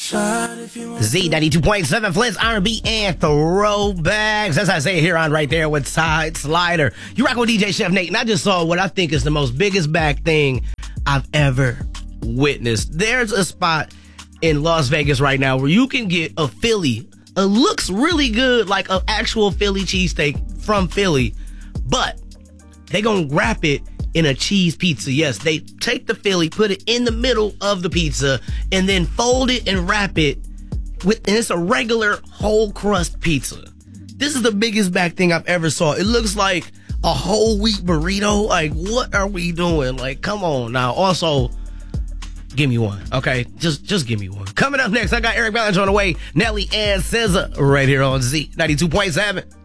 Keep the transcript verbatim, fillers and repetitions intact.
Z ninety-two point seven, Flint's R and B and throwbacks. As I say here on Right There with Side Slider. You rock with D J Chef Nate, and I just saw what I think is the most biggest back thing I've ever witnessed. There's a spot in Las Vegas right now where you can get a Philly. It looks really good, like an actual Philly cheesesteak from Philly, but they gonna wrap it in a cheese pizza. Yes, they take the Philly, put it in the middle of the pizza, and then fold it and wrap it with, and it's a regular whole crust pizza. This is the biggest back thing I've ever saw. It looks like a whole wheat burrito. Like, what are we doing? Like, come on now. Also, give me one, okay? Just just give me one. Coming up next, I got Eric Ballinger on the way, Nelly and S Z A right here on Z ninety-two point seven.